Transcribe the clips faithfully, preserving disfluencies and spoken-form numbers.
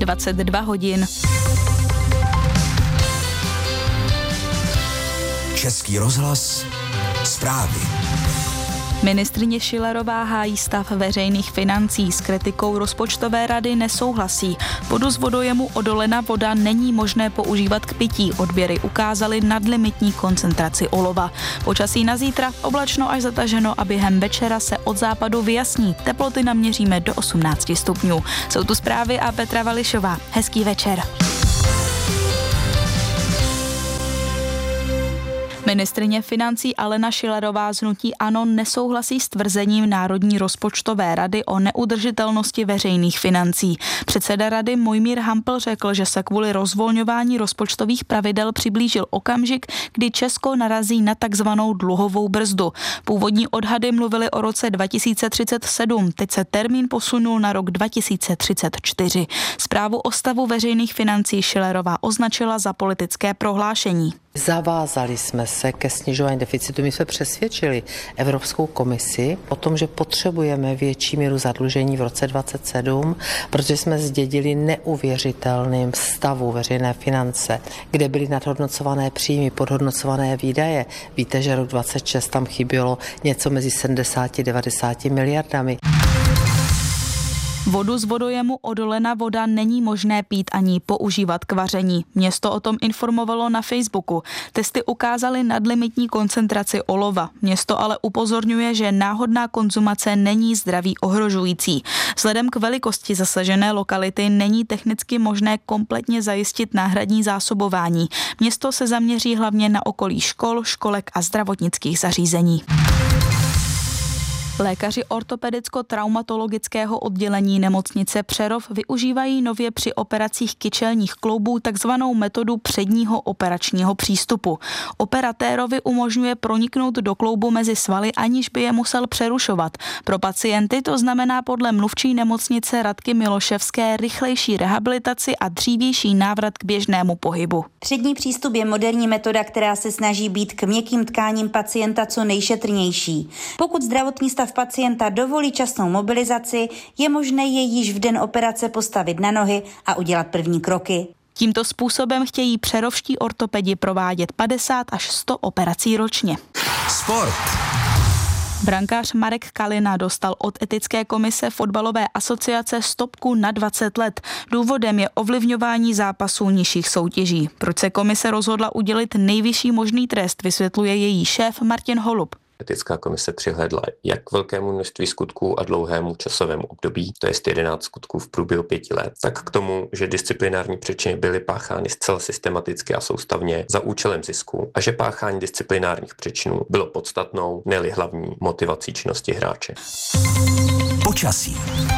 dvacet dva hodin. Český rozhlas, zprávy. Ministryně Schillerová hájí stav veřejných financí, s kritikou rozpočtové rady nesouhlasí. Vodu z vodojemu Odolena voda není možné používat k pití. Odběry ukázaly nadlimitní koncentraci olova. Počasí na zítra oblačno až zataženo a během večera se od západu vyjasní. Teploty naměříme do osmnáct stupňů. Jsou tu zprávy a Petra Vališová. Hezký večer. Ministryně financí Alena Schillerová z hnutí ANO nesouhlasí s tvrzením Národní rozpočtové rady o neudržitelnosti veřejných financí. Předseda rady Mojmír Hampl řekl, že se kvůli rozvolňování rozpočtových pravidel přiblížil okamžik, kdy Česko narazí na takzvanou dluhovou brzdu. Původní odhady mluvily o roce dva tisíce třicet sedm, teď se termín posunul na rok dva tisíce třicet čtyři. Zprávu o stavu veřejných financí Schillerová označila za politické prohlášení. Zavázali jsme se ke snižování deficitu. My jsme přesvědčili Evropskou komisi o tom, že potřebujeme větší míru zadlužení v roce dvacet sedm, protože jsme zdědili neuvěřitelným stavu veřejné finance, kde byly nadhodnocované příjmy, podhodnocované výdaje. Víte, že rok dvacet šest tam chybělo něco mezi sedmdesát až devadesát miliardami. Vodu z vodojemu Odolena voda není možné pít ani používat k vaření. Město o tom informovalo na Facebooku. Testy ukázaly nadlimitní koncentraci olova. Město ale upozorňuje, že náhodná konzumace není zdraví ohrožující. Vzhledem k velikosti zasažené lokality není technicky možné kompletně zajistit náhradní zásobování. Město se zaměří hlavně na okolí škol, školek a zdravotnických zařízení. Lékaři ortopedicko-traumatologického oddělení nemocnice Přerov využívají nově při operacích kyčelních kloubů takzvanou metodu předního operačního přístupu. Operatérovi umožňuje proniknout do kloubu mezi svaly, aniž by je musel přerušovat. Pro pacienty to znamená podle mluvčí nemocnice Radky Miloševské rychlejší rehabilitaci a dřívější návrat k běžnému pohybu. Přední přístup je moderní metoda, která se snaží být k měkkým tkáním pacienta co nejšetrnější. Pokud zdravotní stav pacienta dovolí časnou mobilizaci, je možné jej již v den operace postavit na nohy a udělat první kroky. Tímto způsobem chtějí přerovští ortopedi provádět padesát až sto operací ročně. Sport. Brankář Marek Kalina dostal od etické komise fotbalové asociace stopku na dvacet let. Důvodem je ovlivňování zápasů nižších soutěží. Proč se komise rozhodla udělit nejvyšší možný trest, vysvětluje její šéf Martin Holub. Etická komise přihlédla jak k velkému množství skutků a dlouhému časovému období, to je jedenáct skutků v průběhu pěti let, tak k tomu, že disciplinární přečiny byly páchány zcela systematicky a soustavně za účelem zisku a že páchání disciplinárních přečinů bylo podstatnou, ne-li hlavní motivací činnosti hráče. Počasí.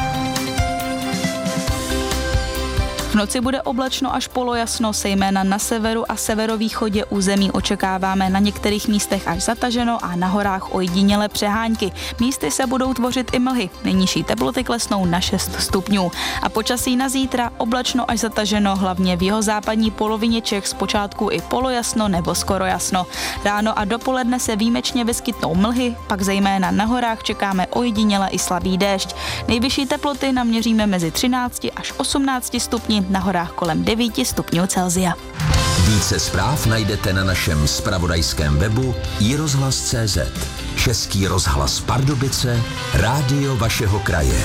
V noci bude oblačno až polojasno, zejména na severu a severovýchodě území očekáváme na některých místech až zataženo a na horách ojedinělé přehánky. Místy se budou tvořit i mlhy. Nejnižší teploty klesnou na šest stupňů. A počasí na zítra oblačno až zataženo, hlavně v jihozápadní polovině Čech, zpočátku i polojasno nebo skoro jasno. Ráno a dopoledne se výjimečně vyskytnou mlhy, pak zejména na horách čekáme ojediněle i slabý déšť. Nejvyšší teploty naměříme mezi třináct až osmnáct stupni, na horách kolem devět stupňů Celsia. Více zpráv najdete na našem zpravodajském webu i rozhlas tečka cé zet. Český rozhlas Pardubice, rádio vašeho kraje.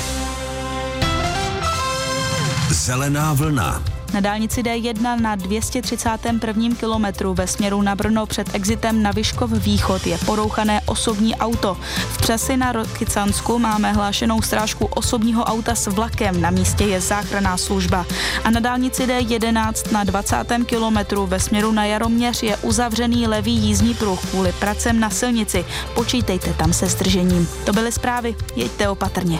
Zelená vlna. Na dálnici D jedna na dvě stě třicátém prvním kilometru ve směru na Brno před exitem na Vyškov východ je porouchané osobní auto. V Přesi na Rokycansku máme hlášenou strážku osobního auta s vlakem, na místě je záchranná služba. A na dálnici D jedenáct na dvacátém kilometru ve směru na Jaroměř je uzavřený levý jízdní pruh kvůli pracem na silnici. Počítejte tam se zdržením. To byly zprávy, jeďte opatrně.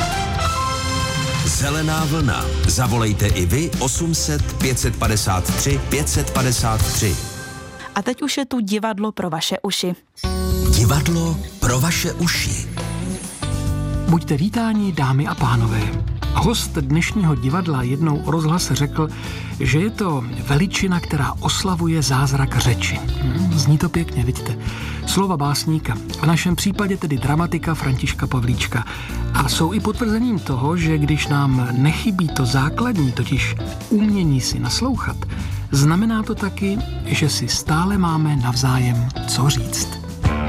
Zelená vlna. Zavolejte i vy osm set pět set padesát tři pět set padesát tři. A teď už je tu divadlo pro vaše uši. Divadlo pro vaše uši. Buďte vítáni, dámy a pánové. Host dnešního divadla jednou o rozhlase řekl, že je to veličina, která oslavuje zázrak řeči. Hmm, zní to pěkně, vidíte. Slova básníka, v našem případě tedy dramatika Františka Pavlíčka. A jsou i potvrzením toho, že když nám nechybí to základní, totiž umění si naslouchat, znamená to taky, že si stále máme navzájem co říct.